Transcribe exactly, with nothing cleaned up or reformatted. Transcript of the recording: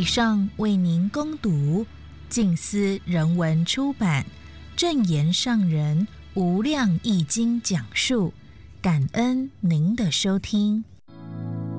上为您攻读静思人文出版正言上人无量易经讲述，感恩您的收听。